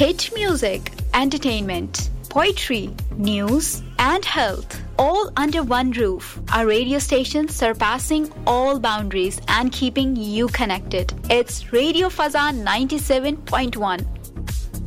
hit music, entertainment, poetry, news, and health, all under one roof. Our radio station surpassing all boundaries and keeping you connected. It's Radio Fazan 97.1,